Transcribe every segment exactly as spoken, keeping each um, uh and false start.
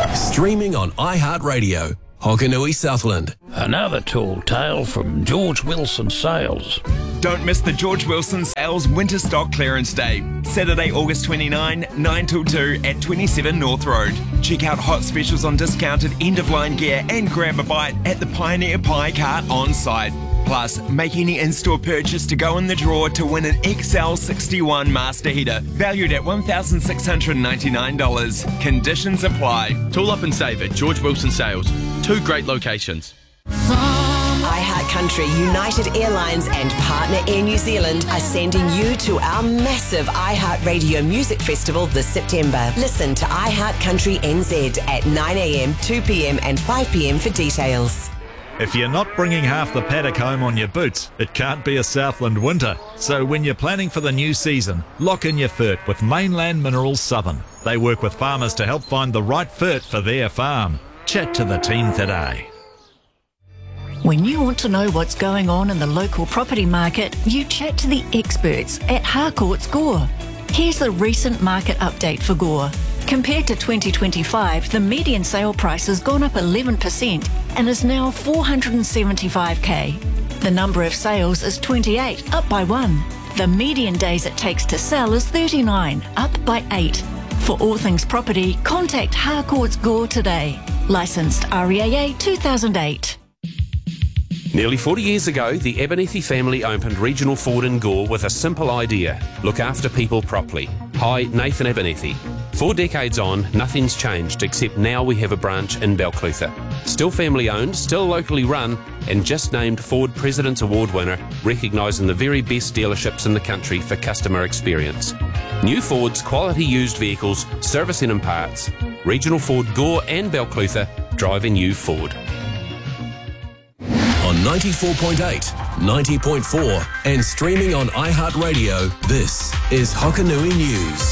Streaming on iHeartRadio, Hokanui Southland. Another tall tale from George Wilson Sales. Don't miss the George Wilson Sales Winter Stock Clearance Day. Saturday, August twenty-ninth, nine till two at twenty-seven North Road. Check out hot specials on discounted end-of-line gear and grab a bite at the Pioneer Pie Cart on site. Plus, make any in-store purchase to go in the draw to win an X L sixty-one master heater, valued at one thousand six hundred ninety-nine dollars. Conditions apply. Tool up and save at George Wilson Sales. Two great locations. iHeartCountry, United Airlines and Partner Air New Zealand are sending you to our massive iHeartRadio Music Festival this September. Listen to iHeartCountry N Z at nine a.m, two p.m. and five p.m. for details. If you're not bringing half the paddock home on your boots, it can't be a Southland winter. So when you're planning for the new season, lock in your fert with Mainland Minerals Southern. They work with farmers to help find the right fert for their farm. Chat to the team today. When you want to know what's going on in the local property market, you chat to the experts at Harcourts Gore. Here's the recent market update for Gore. Compared to twenty twenty-five, the median sale price has gone up eleven percent and is now four hundred seventy-five K. The number of sales is twenty-eight, up by one. The median days it takes to sell is thirty-nine, up by eight. For all things property, contact Harcourts Gore today. Licensed R E A A two thousand eight. Nearly forty years ago, the Abernethy family opened Regional Ford in Gore with a simple idea: look after people properly. Hi, Nathan Abernethy. Four decades on, nothing's changed, except now we have a branch in Balclutha. Still family owned, still locally run, and just named Ford President's Award winner, recognising the very best dealerships in the country for customer experience. New Fords, quality used vehicles, servicing and parts. Regional Ford Gore and Balclutha, driving you Ford. On ninety-four point eight, ninety point four, and streaming on iHeartRadio, this is Hokanui News.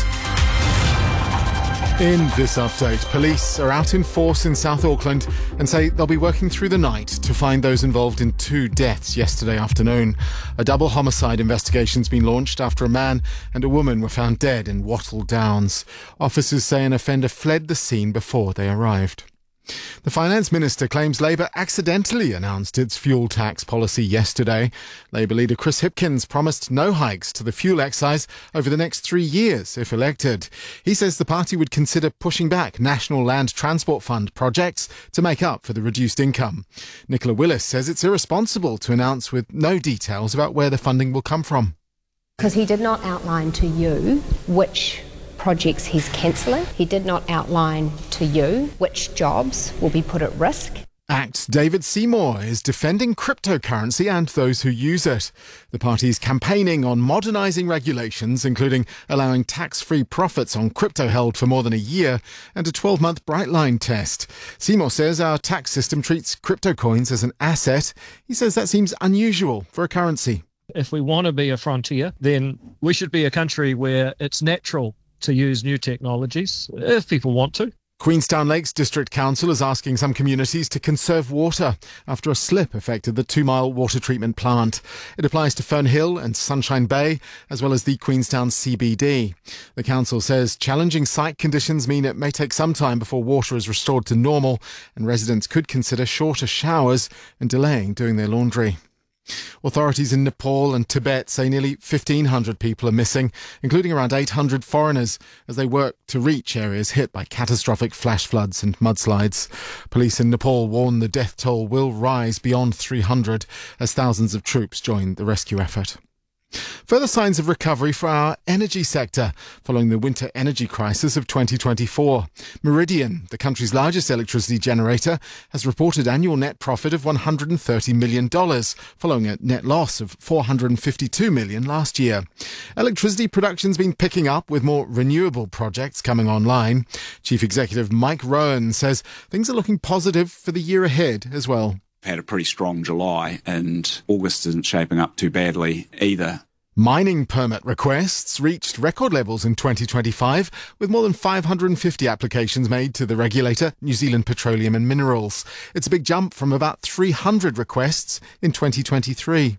In this update, police are out in force in South Auckland and say they'll be working through the night to find those involved in two deaths yesterday afternoon. A double homicide investigation's been launched after a man and a woman were found dead in Wattle Downs. Officers say an offender fled the scene before they arrived. The Finance Minister claims Labour accidentally announced its fuel tax policy yesterday. Labour leader Chris Hipkins promised no hikes to the fuel excise over the next three years if elected. He says the party would consider pushing back National Land Transport Fund projects to make up for the reduced income. Nicola Willis says it's irresponsible to announce with no details about where the funding will come from. Because he did not outline to you which projects he's cancelling. He did not outline to you which jobs will be put at risk. ACT's David Seymour is defending cryptocurrency and those who use it. The party is campaigning on modernising regulations, including allowing tax-free profits on crypto held for more than a year and a twelve-month Brightline test. Seymour says our tax system treats crypto coins as an asset. He says that seems unusual for a currency. If we want to be a frontier, then we should be a country where it's natural to use new technologies, if people want to. Queenstown Lakes District Council is asking some communities to conserve water after a slip affected the Two Mile water treatment plant. It applies to Fern Hill and Sunshine Bay, as well as the Queenstown C B D. The council says challenging site conditions mean it may take some time before water is restored to normal, and residents could consider shorter showers and delaying doing their laundry. Authorities in Nepal and Tibet say nearly fifteen hundred people are missing, including around eight hundred foreigners, as they work to reach areas hit by catastrophic flash floods and mudslides. Police in Nepal warn the death toll will rise beyond three hundred as thousands of troops join the rescue effort. Further signs of recovery for our energy sector following the winter energy crisis of twenty twenty-four. Meridian, the country's largest electricity generator, has reported annual net profit of one hundred thirty million dollars, following a net loss of four hundred fifty-two million dollars last year. Electricity production's been picking up with more renewable projects coming online. Chief Executive Mike Rowan says things are looking positive for the year ahead as well. Had a pretty strong July, and August isn't shaping up too badly either. Mining permit requests reached record levels in twenty twenty-five, with more than five hundred fifty applications made to the regulator, New Zealand Petroleum and Minerals. It's a big jump from about three hundred requests in twenty twenty-three.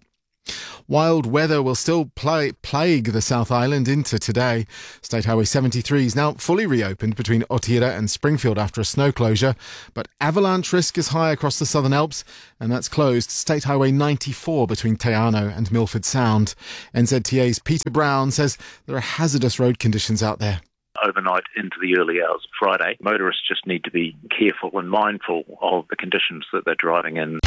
Wild weather will still play, plague the South Island into today. State Highway seventy-three is now fully reopened between Otira and Springfield after a snow closure, but avalanche risk is high across the Southern Alps, and that's closed State Highway ninety-four between Te Anau and Milford Sound. N Z T A's Peter Brown says there are hazardous road conditions out there. Overnight into the early hours of Friday, motorists just need to be careful and mindful of the conditions that they're driving in.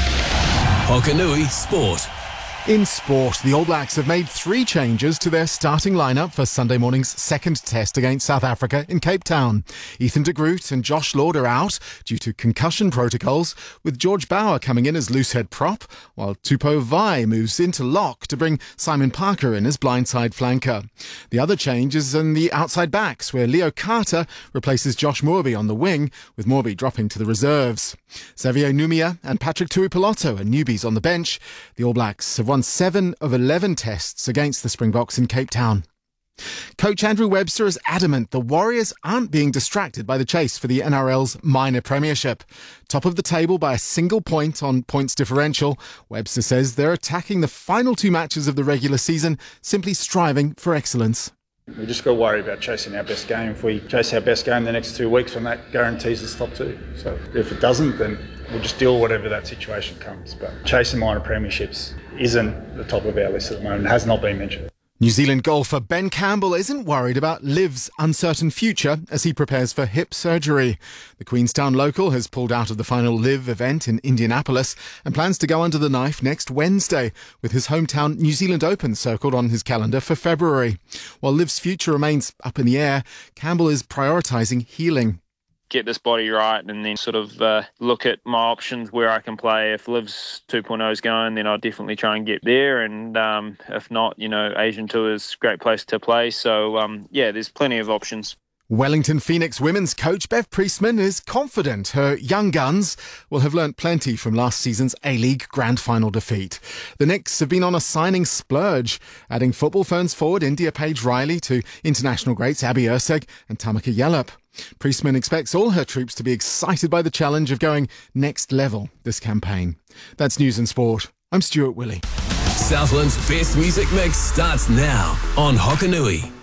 Hokanui Sport. In sport, the All Blacks have made three changes to their starting lineup for Sunday morning's second test against South Africa in Cape Town. Ethan de Groot and Josh Lord are out due to concussion protocols, with George Bauer coming in as loosehead prop, while Tupou Vai moves into lock to bring Simon Parker in as blindside flanker. The other change is in the outside backs, where Leo Carter replaces Josh Moorby on the wing, with Moorby dropping to the reserves. Xavier Numia and Patrick Tuipulotu are newbies on the bench. The All Blacks have won seven of eleven tests against the Springboks in Cape Town. Coach Andrew Webster is adamant the Warriors aren't being distracted by the chase for the N R L's minor premiership. Top of the table by a single point on points differential, Webster says they're attacking the final two matches of the regular season, simply striving for excellence. We just got to worry about chasing our best game. If we chase our best game the next two weeks, then that guarantees us top two. So if it doesn't, then we'll just deal with whatever that situation comes. But chasing minor premierships isn't the top of our list at the moment. It has not been mentioned. New Zealand golfer Ben Campbell isn't worried about Liv's uncertain future as he prepares for hip surgery. The Queenstown local has pulled out of the final Liv event in Indianapolis and plans to go under the knife next Wednesday, with his hometown New Zealand Open circled on his calendar for February. While Liv's future remains up in the air, Campbell is prioritising healing. Get this body right and then sort of uh, look at my options where I can play. If Liv's two point oh is going, then I'll definitely try and get there. And um, if not, you know, Asian Tour is a great place to play. So, um, yeah, there's plenty of options. Wellington Phoenix women's coach Bev Priestman is confident her young guns will have learnt plenty from last season's A-League Grand Final defeat. The Knicks have been on a signing splurge, adding Football Phone's forward India Page Riley to international greats Abby Erceg and Tamika Yallop. Priestman expects all her troops to be excited by the challenge of going next level this campaign. That's News and Sport. I'm Stuart Willey. Southland's best music mix starts now on Hokanui.